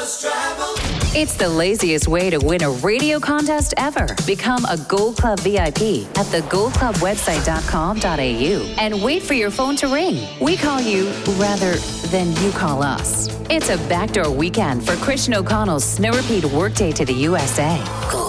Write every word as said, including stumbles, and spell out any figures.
It's the laziest way to win a radio contest ever. Become a Gold Club V I P at the gold club website dot com dot a u and wait for your phone to ring. We call you rather than you call us. It's a backdoor weekend for Christian O'Connell's Snow Repeat Workday to the U S A.